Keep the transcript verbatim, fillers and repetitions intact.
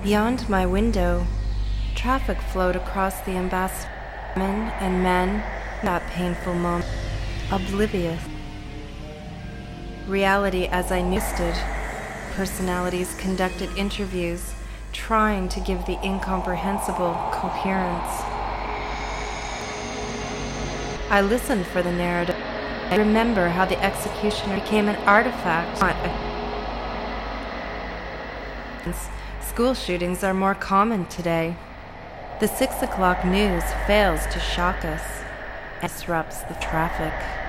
Beyond my window, traffic flowed across the embassy. Women and men, that painful moment, oblivious. Reality as I knew it. Personalities conducted interviews, trying to give the incomprehensible coherence. I listened for the narrative. I remember how the executioner became an artifact, not a... School shootings are more common today. The six o'clock news fails to shock us and disrupts the traffic.